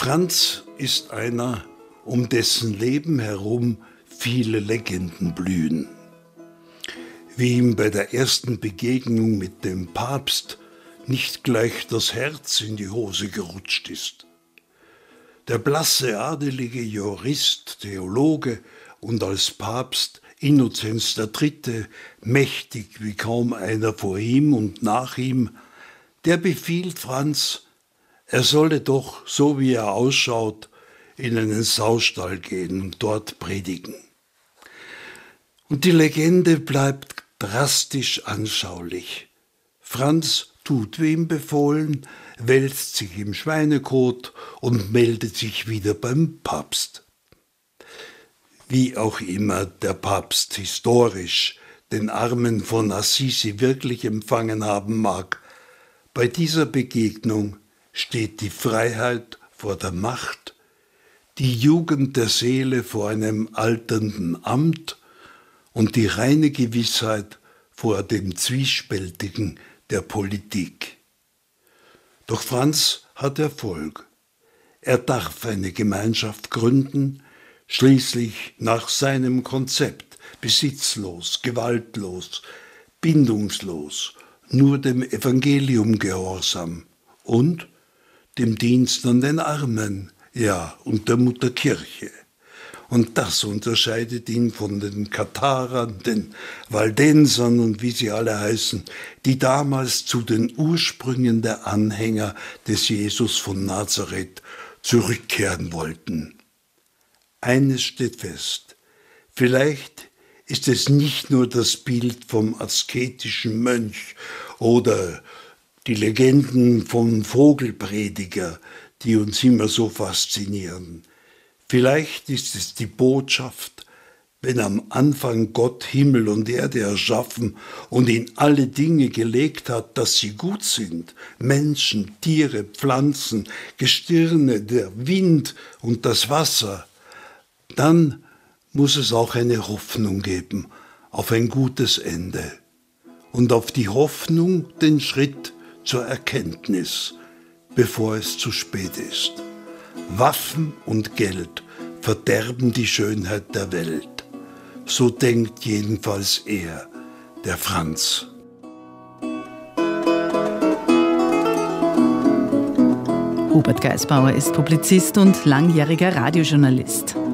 Franz ist einer, um dessen Leben herum viele Legenden blühen. Wie ihm bei der ersten Begegnung mit dem Papst nicht gleich das Herz in die Hose gerutscht ist. Der blasse, adelige Jurist, Theologe und als Papst Innozenz III., mächtig wie kaum einer vor ihm und nach ihm, der befiehlt Franz, er solle doch, so wie er ausschaut, in einen Saustall gehen und dort predigen. Und die Legende bleibt drastisch anschaulich. Franz tut wie ihm befohlen, wälzt sich im Schweinekot und meldet sich wieder beim Papst. Wie auch immer der Papst historisch den Armen von Assisi wirklich empfangen haben mag, bei dieser Begegnung steht die Freiheit vor der Macht, die Jugend der Seele vor einem alternden Amt und die reine Gewissheit vor dem Zwiespältigen der Politik. Doch Franz hat Erfolg. Er darf eine Gemeinschaft gründen, schließlich nach seinem Konzept, besitzlos, gewaltlos, bindungslos, nur dem Evangelium gehorsam und dem Dienst an den Armen, ja, und der Mutter Kirche. Und das unterscheidet ihn von den Katharern, den Valdensern und wie sie alle heißen, die damals zu den Ursprüngen der Anhänger des Jesus von Nazareth zurückkehren wollten. Eines steht fest, vielleicht ist es nicht nur das Bild vom asketischen Mönch oder die Legenden vom Vogelprediger, die uns immer so faszinieren. Vielleicht ist es die Botschaft, wenn am Anfang Gott Himmel und Erde erschaffen und in alle Dinge gelegt hat, dass sie gut sind, Menschen, Tiere, Pflanzen, Gestirne, der Wind und das Wasser, dann muss es auch eine Hoffnung geben auf ein gutes Ende und auf die Hoffnung den Schritt zur Erkenntnis, bevor es zu spät ist. Waffen und Geld verderben die Schönheit der Welt. So denkt jedenfalls er, der Franz. Hubert Geisbauer ist Publizist und langjähriger Radiojournalist.